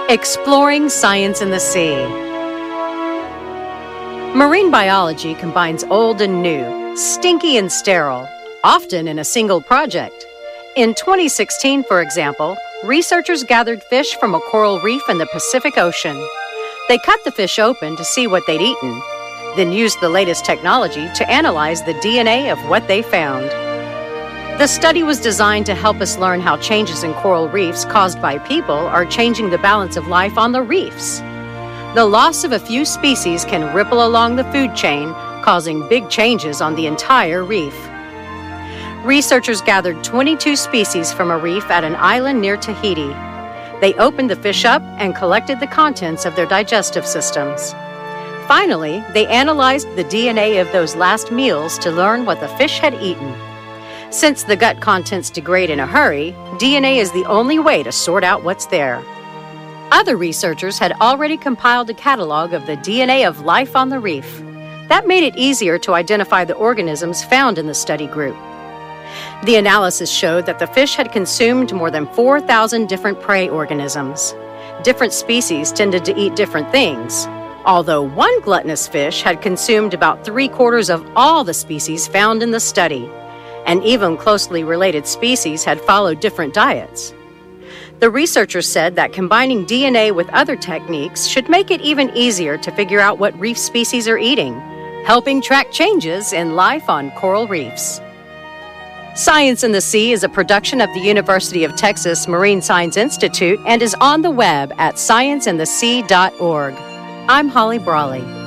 Exploring Science in the Sea. Marine biology combines old and new, stinky and sterile, often in a single project. In 2016, for example, researchers gathered fish from a coral reef in the Pacific Ocean. They cut the fish open to see what they'd eaten, then used the latest technology to analyze the DNA of what they found. The study was designed to help us learn how changes in coral reefs caused by people are changing the balance of life on the reefs. The loss of a few species can ripple along the food chain, causing big changes on the entire reef. Researchers gathered 22 species from a reef at an island near Tahiti. They opened the fish up and collected the contents of their digestive systems. Finally, they analyzed the DNA of those last meals to learn what the fish had eaten. Since the gut contents degrade in a hurry, DNA is the only way to sort out what's there. Other researchers had already compiled a catalog of the DNA of life on the reef. That made it easier to identify the organisms found in the study group. The analysis showed that the fish had consumed more than 4,000 different prey organisms. Different species tended to eat different things, although one gluttonous fish had consumed about 3/4 of all the species found in the study, and even closely related species had followed different diets. The researchers said that combining DNA with other techniques should make it even easier to figure out what reef species are eating, helping track changes in life on coral reefs. Science in the Sea is a production of the University of Texas Marine Science Institute and is on the web at scienceinthesea.org. I'm Holly Brawley.